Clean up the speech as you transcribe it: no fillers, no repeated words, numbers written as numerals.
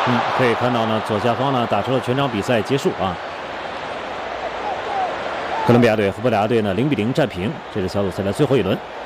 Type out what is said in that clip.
可以看到呢，左下方呢打出了全场比赛结束啊。哥伦比亚队和葡萄牙队呢0比0战平，这是小组赛的最后一轮。